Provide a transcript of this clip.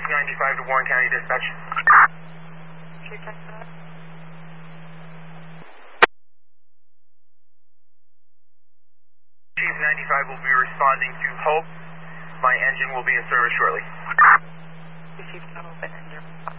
95 to Warren County Dispatch. Chief 95. Chief 95 will be responding to Hope. My engine will be in service shortly. Chief 95 engine.